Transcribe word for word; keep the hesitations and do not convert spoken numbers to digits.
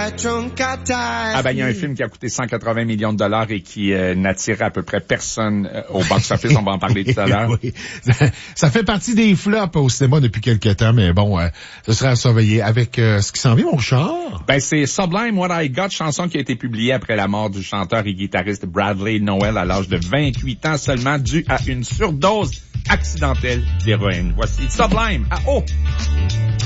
Ah ben, il y a un film qui a coûté cent quatre-vingts millions de dollars et qui euh, n'attire à peu près personne euh, au box-office. On va en parler tout à l'heure. Oui. Ça fait partie des flops au cinéma depuis quelques temps, mais bon, euh, ce sera à surveiller. Avec euh, ce qui s'en vient, mon char? Ben, c'est Sublime What I Got, chanson qui a été publiée après la mort du chanteur et guitariste Bradley Nowell à l'âge de vingt-huit ans seulement, dû à une surdose accidentelle d'héroïne. Voici Sublime à haut.